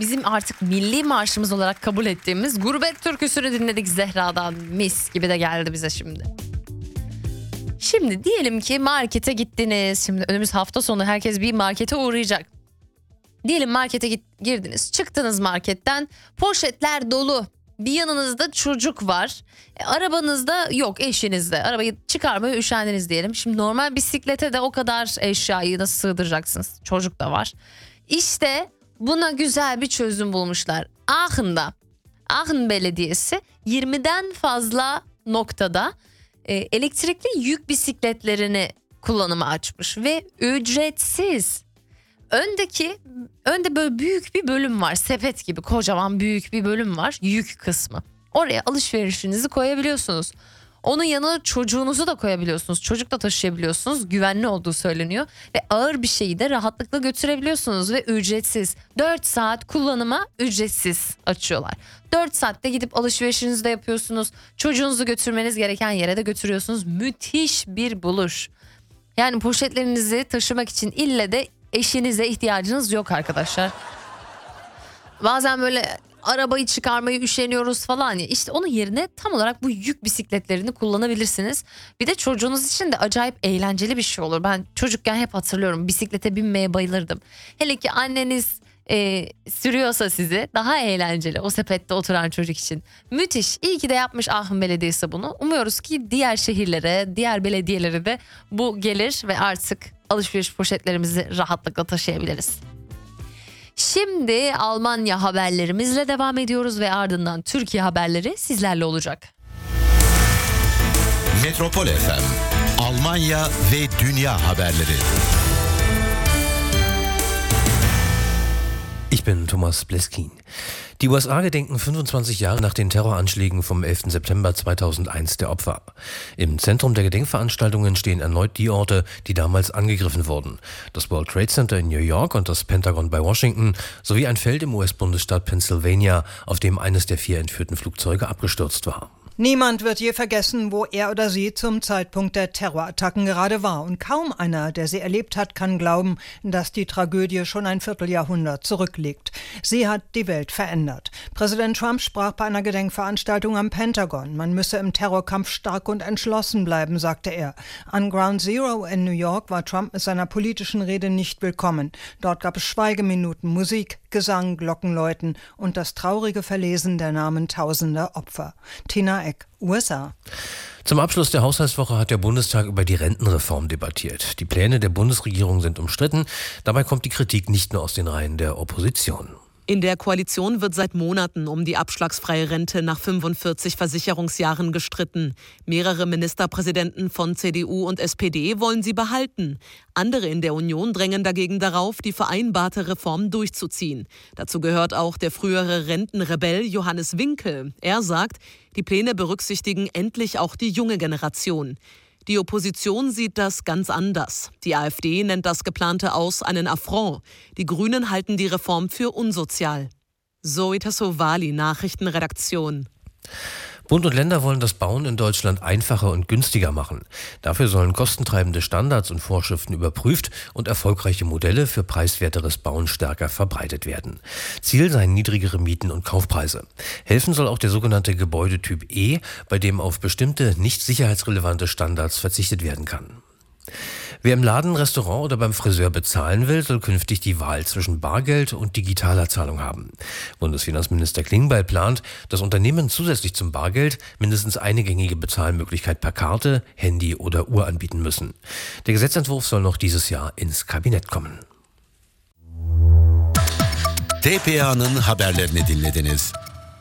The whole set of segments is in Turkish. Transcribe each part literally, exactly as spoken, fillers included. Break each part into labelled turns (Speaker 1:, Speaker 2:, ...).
Speaker 1: bizim artık milli marşımız olarak kabul ettiğimiz Gurbet Türküsü'nü dinledik Zehra'dan. Mis gibi de geldi bize şimdi. Şimdi diyelim ki markete gittiniz. Şimdi önümüz hafta sonu, herkes bir markete uğrayacak. Diyelim markete git, girdiniz, çıktınız marketten, poşetler dolu. Bir yanınızda çocuk var. E, arabanızda yok, eşinizde. Arabayı çıkarmaya üşendiniz diyelim. Şimdi normal bisiklete de o kadar eşyayı nasıl sığdıracaksınız? Çocuk da var. İşte buna güzel bir çözüm bulmuşlar. Aachen'da, Aachen Belediyesi yirmiden fazla noktada e, elektrikli yük bisikletlerini kullanıma açmış ve ücretsiz. Öndeki önde böyle büyük bir bölüm var, sepet gibi kocaman büyük bir bölüm var, yük kısmı. Oraya alışverişinizi koyabiliyorsunuz. Onun yanına çocuğunuzu da koyabiliyorsunuz. Çocuk da taşıyabiliyorsunuz. Güvenli olduğu söyleniyor. Ve ağır bir şeyi de rahatlıkla götürebiliyorsunuz ve ücretsiz. dört saat kullanıma ücretsiz açıyorlar. dört saatte gidip alışverişinizi de yapıyorsunuz. Çocuğunuzu götürmeniz gereken yere de götürüyorsunuz. Müthiş bir buluş. Yani poşetlerinizi taşımak için ille de eşinize ihtiyacınız yok arkadaşlar. Bazen böyle arabayı çıkarmayı üşeniyoruz falan ya. İşte onun yerine tam olarak bu yük bisikletlerini kullanabilirsiniz. Bir de çocuğunuz için de acayip eğlenceli bir şey olur. Ben çocukken hep hatırlıyorum, bisiklete binmeye bayılırdım. Hele ki anneniz e, sürüyorsa sizi, daha eğlenceli o sepette oturan çocuk için. Müthiş. İyi ki de yapmış Aachen Belediyesi bunu. Umuyoruz ki diğer şehirlere, diğer belediyelere de bu gelir ve artık alışveriş poşetlerimizi rahatlıkla taşıyabiliriz. Şimdi Almanya haberlerimizle devam ediyoruz ve ardından Türkiye haberleri sizlerle olacak.
Speaker 2: Metropol F M, Almanya ve dünya haberleri.
Speaker 3: Ich bin Thomas Bleskin. Die U S A gedenken fünfundzwanzig Jahre nach den Terroranschlägen vom elften September zweitausendeins der Opfer. Im Zentrum der Gedenkveranstaltungen stehen erneut die Orte, die damals angegriffen wurden. Das World Trade Center in New York und das Pentagon bei Washington sowie ein Feld im U S-Bundesstaat Pennsylvania, auf dem eines der vier entführten Flugzeuge abgestürzt war.
Speaker 4: Niemand wird je vergessen, wo er oder sie zum Zeitpunkt der Terrorattacken gerade war. Und kaum einer, der sie erlebt hat, kann glauben, dass die Tragödie schon ein Vierteljahrhundert zurückliegt. Sie hat die Welt verändert. Präsident Trump sprach bei einer Gedenkveranstaltung am Pentagon. Man müsse im Terrorkampf stark und entschlossen bleiben, sagte er. An Ground Zero in New York war Trump mit seiner politischen Rede nicht willkommen. Dort gab es Schweigeminuten, Musik, Gesang, Glockenläuten und das traurige Verlesen der Namen tausender Opfer. Tina Eck, U S A.
Speaker 3: Zum Abschluss der Haushaltswoche hat der Bundestag über die Rentenreform debattiert. Die Pläne der Bundesregierung sind umstritten. Dabei kommt die Kritik nicht nur aus den Reihen der Opposition.
Speaker 5: In der Koalition wird seit Monaten um die abschlagsfreie Rente nach fünfundvierzig Versicherungsjahren gestritten. Mehrere Ministerpräsidenten von C D U und S P D wollen sie behalten. Andere in der Union drängen dagegen darauf, die vereinbarte Reform durchzuziehen. Dazu gehört auch der frühere Rentenrebell Johannes Winkel. Er sagt, die Pläne berücksichtigen endlich auch die junge Generation. Die Opposition sieht das ganz anders. Die AfD nennt das geplante Aus einen Affront. Die Grünen halten die Reform für unsozial. Zoe Tassovali, Nachrichtenredaktion.
Speaker 3: Bund und Länder wollen das Bauen in Deutschland einfacher und günstiger machen. Dafür sollen kostentreibende Standards und Vorschriften überprüft und erfolgreiche Modelle für preiswerteres Bauen stärker verbreitet werden. Ziel seien niedrigere Mieten und Kaufpreise. Helfen soll auch der sogenannte Gebäudetyp E, bei dem auf bestimmte nicht sicherheitsrelevante Standards verzichtet werden kann. Wer im Laden, Restaurant oder beim Friseur bezahlen will, soll künftig die Wahl zwischen Bargeld und digitaler Zahlung haben. Bundesfinanzminister Klingbeil plant, dass Unternehmen zusätzlich zum Bargeld mindestens eine gängige Bezahlmöglichkeit per Karte, Handy oder Uhr anbieten müssen. Der Gesetzentwurf soll noch dieses Jahr ins Kabinett kommen.
Speaker 2: T P A'nın haberlerini dinlediniz.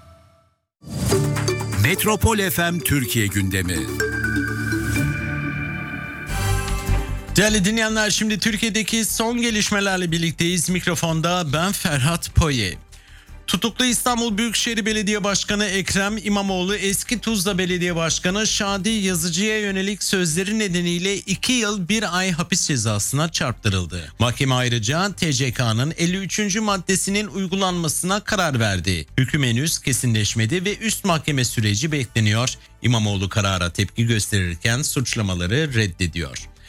Speaker 2: Metropol F M Türkiye gündemi.
Speaker 6: Değerli dinleyenler, şimdi Türkiye'deki son gelişmelerle birlikteyiz. Mikrofonda ben Ferhat Poye. Tutuklu İstanbul Büyükşehir Belediye Başkanı Ekrem İmamoğlu, eski Tuzla Belediye Başkanı Şadi Yazıcı'ya yönelik sözleri nedeniyle iki yıl bir ay hapis cezasına çarptırıldı. Mahkeme ayrıca T C K'nın elli üçüncü maddesinin uygulanmasına karar verdi. Hüküm henüz kesinleşmedi ve üst mahkeme süreci bekleniyor. İmamoğlu karara tepki gösterirken suçlamaları reddediyor.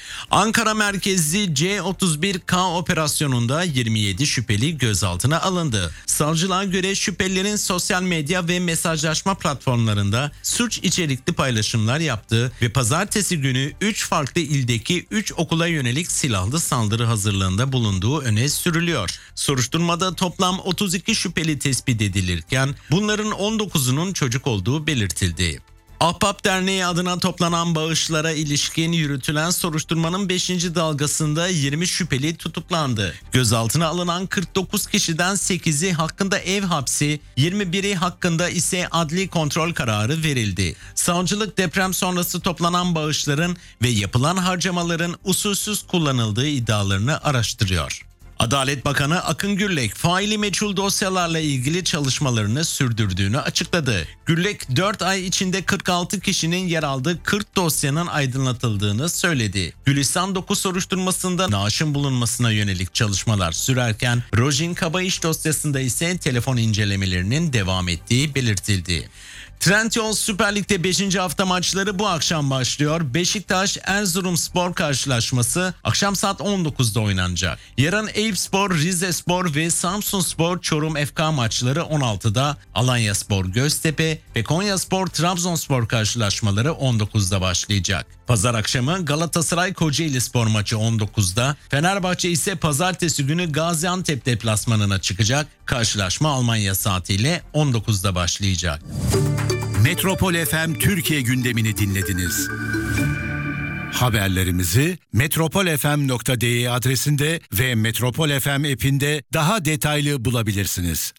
Speaker 6: Ankara merkezli C otuz bir K operasyonunda yirmi yedi şüpheli gözaltına alındı. Savcılığa göre şüphelilerin sosyal medya ve mesajlaşma platformlarında suç içerikli paylaşımlar yaptığı ve pazartesi günü üç farklı ildeki üç okula yönelik silahlı saldırı hazırlığında bulunduğu öne sürülüyor. Soruşturmada toplam otuz iki şüpheli tespit edilirken bunların on dokuzunun çocuk olduğu belirtildi. Ahbap Derneği adına toplanan bağışlara ilişkin yürütülen soruşturmanın beşinci dalgasında yirmi şüpheli tutuklandı. Gözaltına alınan kırk dokuz kişiden sekizi hakkında ev hapsi, yirmi biri hakkında ise adli kontrol kararı verildi. Savcılık deprem sonrası toplanan bağışların ve yapılan harcamaların usulsüz kullanıldığı iddialarını araştırıyor. Adalet Bakanı Akın Gürlek, faili meçhul dosyalarla ilgili çalışmalarını sürdürdüğünü açıkladı. Gürlek, dört ay içinde kırk altı kişinin yer aldığı kırk dosyanın aydınlatıldığını söyledi. Gülistan dokuz soruşturmasında naaşın bulunmasına yönelik çalışmalar sürerken, Rojin Kabayiş dosyasında ise telefon incelemelerinin devam ettiği belirtildi. Trendyol Süper Lig'de beşinci hafta maçları bu akşam başlıyor. Beşiktaş-Erzurumspor karşılaşması akşam saat on dokuzda oynanacak. Yarın Eyüpspor, Rizespor ve Samsunspor Çorum F K maçları on altıda, Alanyaspor Göztepe ve Konyaspor Trabzonspor karşılaşmaları on dokuzda başlayacak. Pazar akşamı Galatasaray Kocaelispor maçı on dokuzda, Fenerbahçe ise pazartesi günü Gaziantep deplasmanına çıkacak. Karşılaşma Almanya saatiyle on dokuzda başlayacak.
Speaker 2: Metropol F M Türkiye gündemini dinlediniz. Haberlerimizi metropol f m nokta d e adresinde ve Metropol F M app'inde daha detaylı bulabilirsiniz.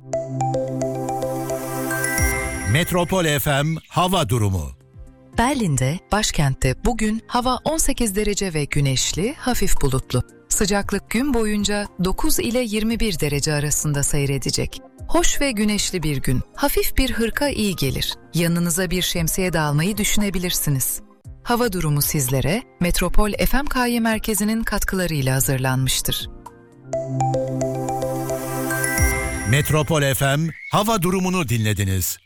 Speaker 2: Metropol F M hava durumu.
Speaker 7: Berlin'de, başkentte bugün hava on sekiz derece ve güneşli, hafif bulutlu. Sıcaklık gün boyunca dokuz ile yirmi bir derece arasında seyredecek. Hoş ve güneşli bir gün. Hafif bir hırka iyi gelir. Yanınıza bir şemsiye de almayı düşünebilirsiniz. Hava durumu sizlere Metropol F M K Y Merkezi'nin katkılarıyla hazırlanmıştır.
Speaker 2: Metropol F M hava durumunu dinlediniz.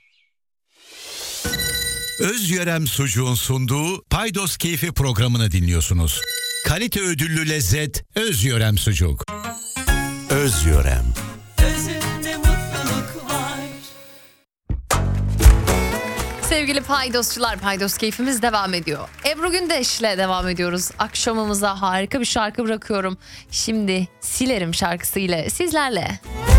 Speaker 2: Özyörem Sucuğun sunduğu Paydos Keyfi programını dinliyorsunuz. Kalite ödüllü lezzet Özyörem Sucuk. Özyörem.
Speaker 8: Özünde mutluluk var.
Speaker 1: Sevgili paydosçular, paydos keyfimiz devam ediyor. Ebru Gündeş'le devam ediyoruz. Akşamımıza harika bir şarkı bırakıyorum. Şimdi Silerim şarkısıyla sizlerle.